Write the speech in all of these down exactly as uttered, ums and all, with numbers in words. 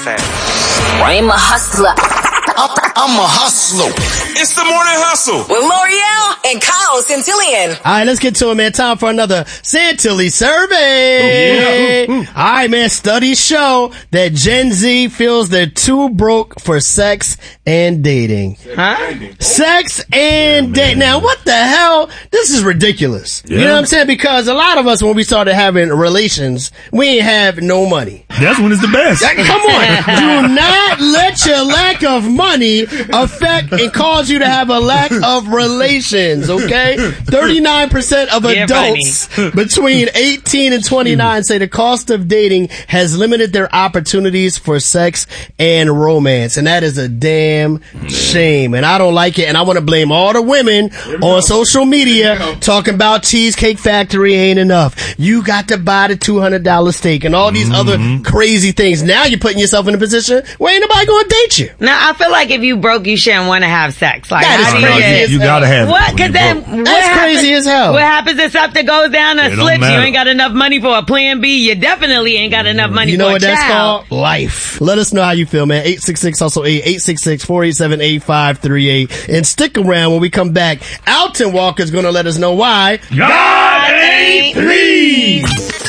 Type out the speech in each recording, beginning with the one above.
fast. I'm a hustler. I'm a hustler. It's the morning hustle with L'Oreal and Kyle Santillian. All right, let's get to it, man. Time for another Santilli survey. Ooh, yeah. ooh, ooh. All right, man. Studies show that Gen Z feels they're too broke for sex and dating. Huh? Sex and yeah, dating. Now, what the hell? This is ridiculous. Yeah. You know what I'm saying? Because a lot of us, when we started having relations, we ain't have no money. That's when it's the best. Come on. Do not let your lack of money affect and cause you to have a lack of relations, okay? thirty-nine percent of yeah, adults between eighteen and twenty-nine say the cost of dating has limited their opportunities for sex and romance. And that is a damn shame. And I don't like it. And I want to blame all the women on social media talking about Cheesecake Factory ain't enough. You got to buy the two hundred dollars steak and all these mm-hmm. other crazy things. Now you're putting yourself in a position where ain't nobody going to date you. Now, I feel like if you broke, you shouldn't want to have sex. Like, that is crazy. You, you gotta have what? it. Cause then, what That's happens, crazy as hell. What happens if something goes down and It slips? You matter. ain't got enough money for a plan B. You definitely ain't got enough money you know for what a that's child. called? Life. Let us know how you feel, man. eight six six hustle eight, eight six six, four eight seven, eight five three eight. And stick around when we come back. Alton Walker's gonna let us know why God ain't pleased.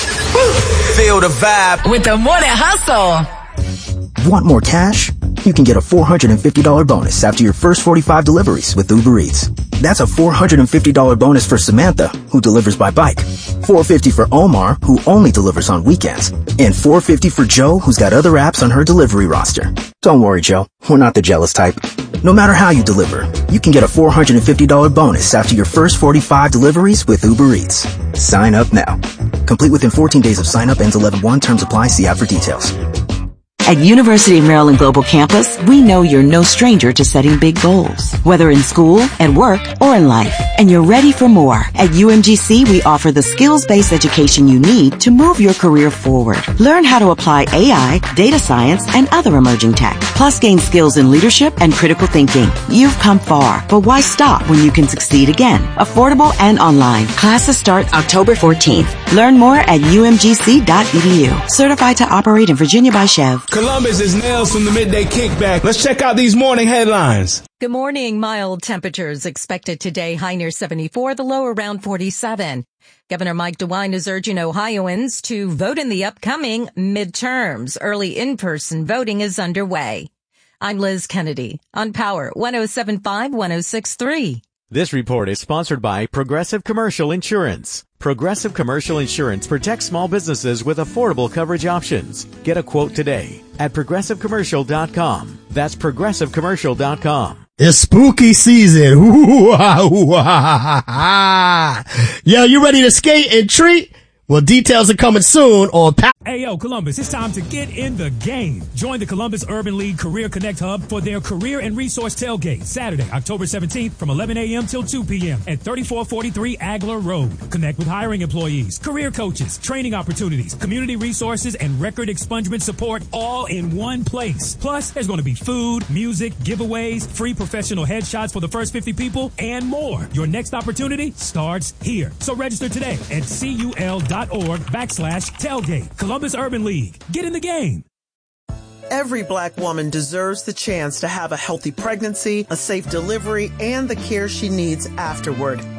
Feel the vibe with the morning hustle. Want more cash? You can get a four hundred fifty dollars bonus after your first forty-five deliveries with Uber Eats. That's a four hundred fifty dollars bonus for Samantha, who delivers by bike, four hundred fifty dollars for Omar, who only delivers on weekends, and four hundred fifty dollars for Joe, who's got other apps on her delivery roster. Don't worry, Joe. We're not the jealous type. No matter how you deliver, you can get a four hundred fifty dollars bonus after your first forty-five deliveries with Uber Eats. Sign up now. Complete within fourteen days of sign up. Ends eleven one. Terms apply. See app for details. At University of Maryland Global Campus, we know you're no stranger to setting big goals, whether in school, at work, or in life. And you're ready for more. At U M G C, we offer the skills-based education you need to move your career forward. Learn how to apply A I, data science, and other emerging tech. Plus gain skills in leadership and critical thinking. You've come far, but why stop when you can succeed again? Affordable and online. Classes start October fourteenth. Learn more at U M G C dot E D U. Certified to operate in Virginia by Chev. Columbus is Nels from the Midday Kickback. Let's check out these morning headlines. Good morning. Mild temperatures expected today. High near seventy-four, the low around forty-seven. Governor Mike DeWine is urging Ohioans to vote in the upcoming midterms. Early in-person voting is underway. I'm Liz Kennedy on Power one oh seven point five, one oh six point three. This report is sponsored by Progressive Commercial Insurance. Progressive Commercial Insurance protects small businesses with affordable coverage options. Get a quote today at progressive commercial dot com. That's progressive commercial dot com. It's spooky season. Ooh-ah, ooh-ah. Yo, you ready to skate and treat? Well, details are coming soon on Power. Hey, yo, Columbus, it's time to get in the game. Join the Columbus Urban League Career Connect Hub for their Career and Resource Tailgate, Saturday, October seventeenth from eleven a.m. till two p.m. at thirty-four forty-three Agler Road. Connect with hiring employees, career coaches, training opportunities, community resources, and record expungement support all in one place. Plus, there's going to be food, music, giveaways, free professional headshots for the first fifty people, and more. Your next opportunity starts here. So register today at cul.org backslash tailgate. Columbus Urban League. Get in the game. Every black woman deserves the chance to have a healthy pregnancy, a safe delivery, and the care she needs afterward.